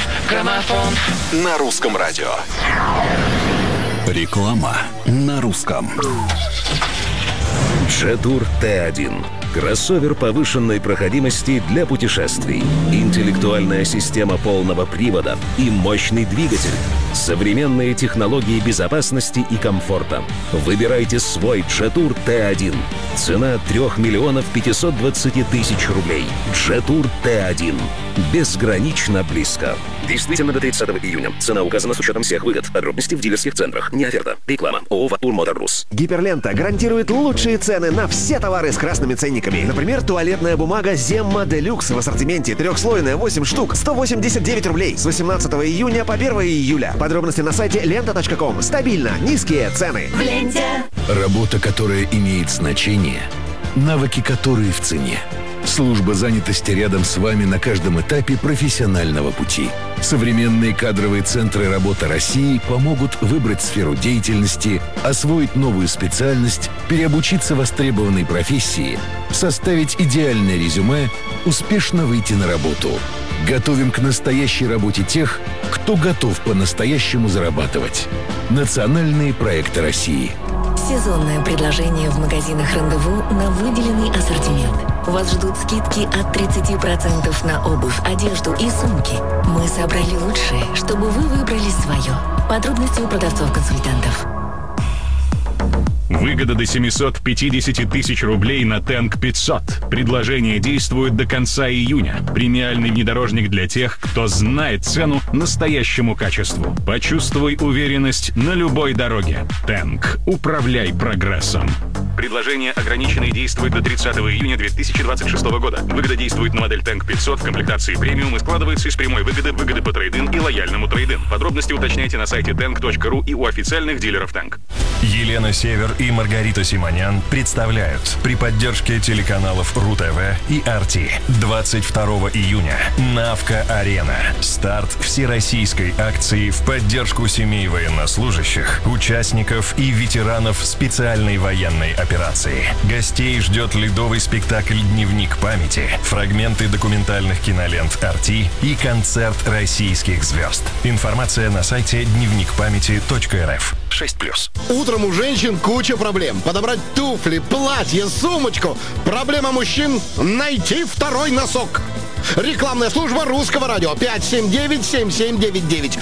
Граммофон на русском радио. Реклама на русском. Jetour T1. Кроссовер повышенной проходимости для путешествий. Интеллектуальная система полного привода и мощный двигатель. Современные технологии безопасности и комфорта. Выбирайте свой Jetour T1. Цена 3 миллионов 520 тысяч рублей. Jetour T1. Безгранично близко. Действительно до 30 июня. Цена указана с учетом всех выгод. Подробности в дилерских центрах. Не оферта. Реклама. ООО «Ватур Моторбус». Гиперлента гарантирует лучшие цены на все товары с красными ценниками. Например, туалетная бумага Zemma Deluxe в ассортименте трехслойная 8 штук, 189 рублей с 18 июня по 1 июля. Подробности на сайте lenta.com. Стабильно низкие цены. в ленте. Работа, которая имеет значение, навыки, которые в цене. Служба занятости рядом с вами на каждом этапе профессионального пути. Современные кадровые центры работы России помогут выбрать сферу деятельности, освоить новую специальность, переобучиться востребованной профессии, составить идеальное резюме, успешно выйти на работу. Готовим к настоящей работе тех, кто готов по-настоящему зарабатывать. Национальные проекты России. Сезонное предложение в магазинах «Рандеву» на выделенный ассортимент. Вас ждут скидки от 30% на обувь, одежду и сумки. Мы собрали лучшее, чтобы вы выбрали свое. Подробности у продавцов-консультантов. Выгода до 750 тысяч рублей на Тэнк 500. Предложение действует до конца июня. Премиальный внедорожник для тех, кто знает цену настоящему качеству. Почувствуй уверенность на любой дороге. Тэнк. Управляй прогрессом. Предложение ограничено и действует до 30 июня 2026 года. Выгода действует на модель Тэнк 500 в комплектации премиум и складывается из прямой выгоды по трейд-ин и лояльному трейд-ин. Подробности уточняйте на сайте tank.ru и у официальных дилеров Тэнк. Елена Север и Маргарита Симонян представляют при поддержке телеканалов РУ-ТВ и Арти 22 июня Навка-Арена. Старт всероссийской акции в поддержку семей военнослужащих, участников и ветеранов специальной военной операции. Гостей ждет ледовый спектакль «Дневник памяти», фрагменты документальных кинолент Арти и концерт российских звезд. Информация на сайте дневникпамяти.рф. 6+. Утром у женщин куча проблем. Подобрать туфли, платье, сумочку. Проблема мужчин — найти второй носок. Рекламная служба Русского радио 579-7799.